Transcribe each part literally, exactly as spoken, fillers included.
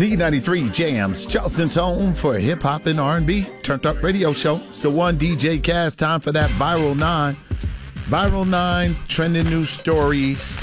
Z ninety-three Jams, Charleston's home for hip hop and R and B. Turned Up Radio Show. It's the one D J Kaz. Time for that Viral nine. Viral nine, trending news stories.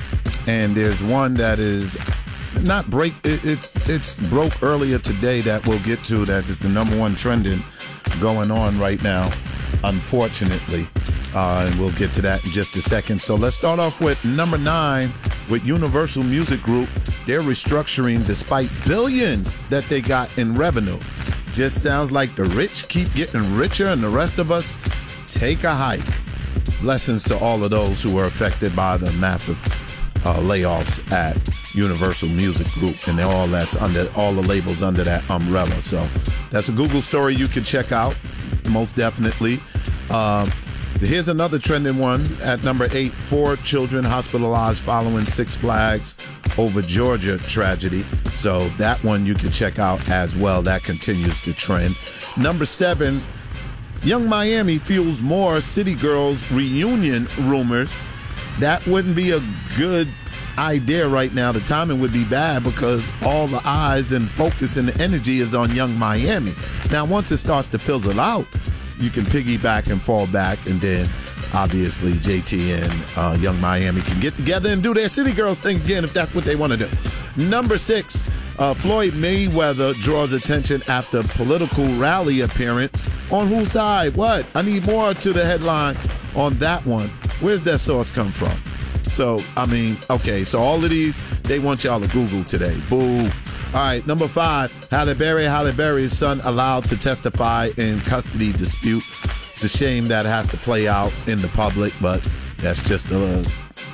And there's one that is not break. It, it's it's broke earlier today that we'll get to. That is the number one trending going on right now, unfortunately. Uh, and we'll get to that in just a second. So let's start off with number nine with Universal Music Group. They're restructuring despite billions that they got in revenue. Just sounds like the rich keep getting richer and the rest of us take a hike. Blessings to all of those who were affected by the massive uh, layoffs at Universal Music Group, and all that's under all the labels under that umbrella. So that's a Google story you can check out, most definitely. Uh, Here's another trending one at number eight. Four children hospitalized following Six Flags over Georgia tragedy. So that one you can check out as well. That continues to trend. Number seven, Young Miami fuels more City Girls reunion rumors. That wouldn't be a good idea right now. The timing would be bad because all the eyes and focus and the energy is on Young Miami. Now, once it starts to fizzle out, you can piggyback and fall back, and then obviously J T and uh, Young Miami can get together and do their City Girls thing again if that's what they want to do. Number six, uh, Floyd Mayweather draws attention after political rally appearance. On whose side? What? I need more to the headline on that one. Where's that source come from? So, I mean, okay, so all of these, they want y'all to Google today. Boo. All right, number five, Halle Berry, Halle Berry's son allowed to testify in custody dispute. It's a shame that it has to play out in the public, but that's just the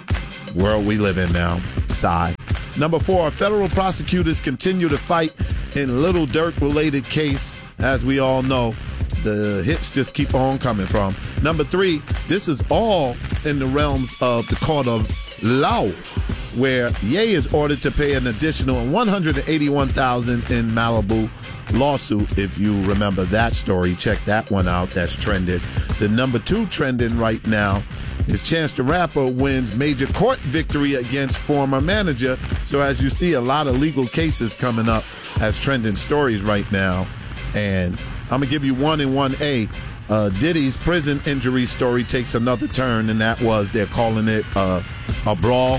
world we live in now. Sigh. Number four, federal prosecutors continue to fight in Little Durk-related case. As we all know, the hits just keep on coming from. Number three, this is all in the realms of the court of law, where Ye is ordered to pay an additional one hundred eighty-one thousand dollars in Malibu lawsuit. If you remember that story, check that one out. That's trended. The number two trending right now is Chance the Rapper wins major court victory against former manager. So as you see, a lot of legal cases coming up as trending stories right now. And I'm going to give you one in one A. Uh, Diddy's prison injury story takes another turn, and that was they're calling it uh, a brawl.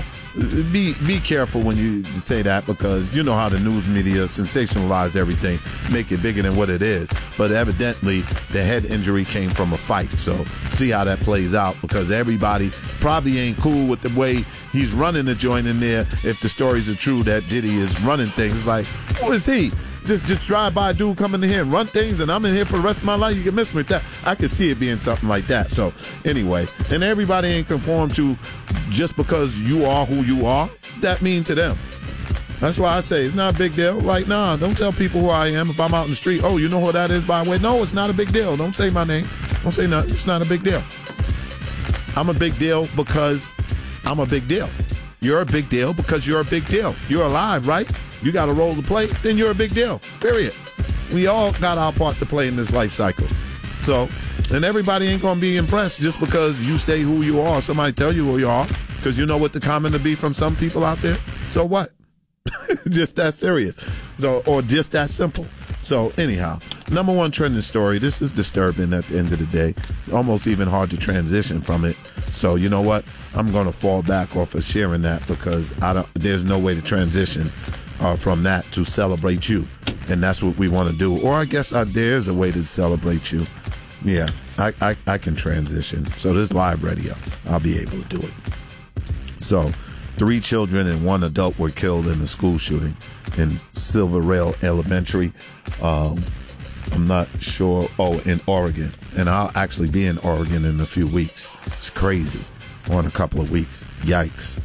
Be be careful when you say that, because you know how the news media sensationalize everything, make it bigger than what it is. But evidently, the head injury came from a fight. So see how that plays out, because everybody probably ain't cool with the way he's running the joint in there. If the stories are true that Diddy is running things, like, who is he? Just just drive by a dude coming in here and run things, and I'm in here for the rest of my life. You can miss me with that. I could see it being something like that. So anyway, and everybody ain't conform to just because you are who you are. That mean to them. That's why I say it's not a big deal. Like, nah, don't tell people who I am if I'm out in the street. Oh, you know who that is, by the way? No, it's not a big deal. Don't say my name. Don't say nothing. It's not a big deal. I'm a big deal because I'm a big deal. You're a big deal because you're a big deal. You're alive, right? You got a role to play, then you're a big deal, period. We all got our part to play in this life cycle. So, and everybody ain't going to be impressed just because you say who you are. Somebody tell you who you are, because you know what the comment to be from some people out there. So what? Just that serious. So, or just that simple. So anyhow, number one trending story. This is disturbing at the end of the day. It's almost even hard to transition from it. So you know what? I'm going to fall back off of sharing that, because I don't. There's no way to transition Uh, from that to celebrate you, and that's what we want to do. Or I guess uh, there's a way to celebrate you. Yeah, I, I I can transition. So this live radio, I'll be able to do it. So three children and one adult were killed in the school shooting in Silver Rail Elementary. Um, I'm not sure. Oh, in Oregon, and I'll actually be in Oregon in a few weeks. It's crazy. Or in a couple of weeks. Yikes.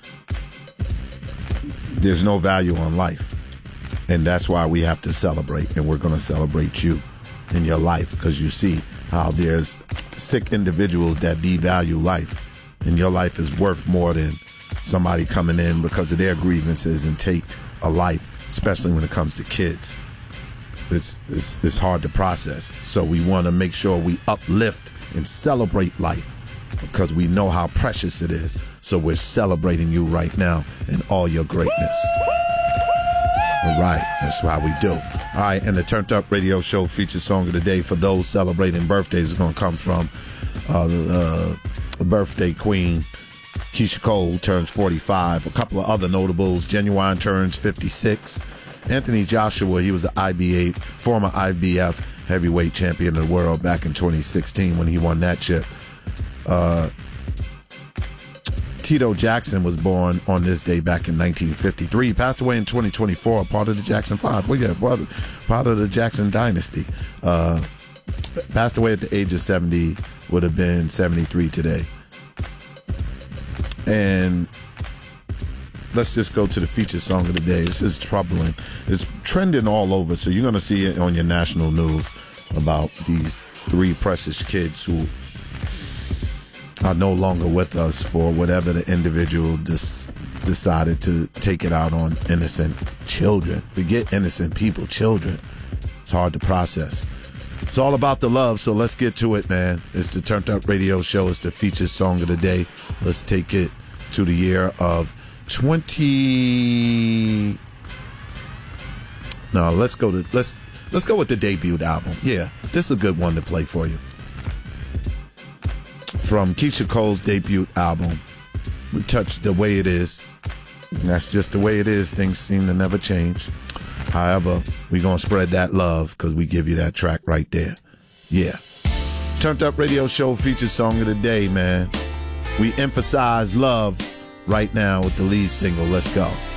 There's no value on life, and that's why we have to celebrate, and we're going to celebrate you in your life, because you see how there's sick individuals that devalue life, and your life is worth more than somebody coming in because of their grievances and take a life, especially when it comes to kids. It's, it's, it's hard to process, so we want to make sure we uplift and celebrate life, because we know how precious it is. So we're celebrating you right now and all your greatness. All right, that's why we do. All right, and the Turned Up Radio Show feature song of the day for those celebrating birthdays is going to come from uh, the uh, birthday queen. Keisha Cole turns forty-five. A couple of other notables. Genuine turns fifty-six. Anthony Joshua, he was an I B eight, former I B F heavyweight champion of the world back in twenty sixteen when he won that chip. Uh, Tito Jackson was born on this day back in nineteen fifty-three. He passed away in twenty twenty-four, part of the Jackson Five. Well, yeah, part of, part of the Jackson dynasty. Uh, passed away at the age of seventy, would have been seventy-three today. And let's just go to the feature song of the day. This is troubling. It's trending all over, so you're going to see it on your national news about these three precious kids who are no longer with us for whatever the individual dis- decided to take it out on innocent children. Forget innocent people, children. It's hard to process. It's all about the love, so let's get to it, man. It's the Turned Up Radio Show. It's the featured song of the day. Let's take it to the year of twenty. No, let's go to let's let's go with the debut album. Yeah, this is a good one to play for you. From Keisha Cole's debut album, We Touch the Way It Is. That's just the way it is. Things seem to never change. However, we're going to spread that love because we give you that track right there. Yeah. Turned Up Radio Show featured song of the day, man. We emphasize love right now with the lead single. Let's go.